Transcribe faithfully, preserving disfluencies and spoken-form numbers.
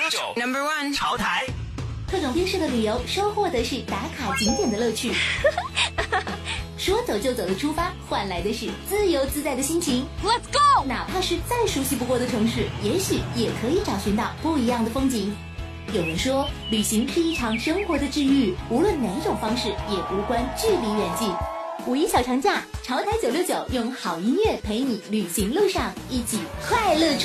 九 Number One 潮台。 特种兵式的旅游，收获的是打卡景点的乐趣。说走就走的出发，换来的是自由自在的心情。 Let's go！ 哪怕是再熟悉不过的城市，也许也可以找寻到不一样的风景。有人说，旅行是一场生活的治愈，无论哪种方式，也无关距离远近。五一小长假，潮台九六九用好音乐陪你旅行路上，一起快乐出